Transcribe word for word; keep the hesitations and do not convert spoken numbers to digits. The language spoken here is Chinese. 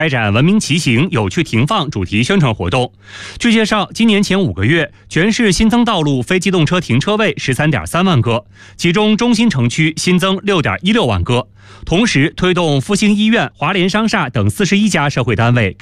开展文明骑行、有趣停放主题宣传活动。据介绍，今年前五个月，全市新增道路非机动车停车位十三点三万个，其中中心城区新增六点一六万个。同时，推动复兴医院、华联商厦等四十一家社会单位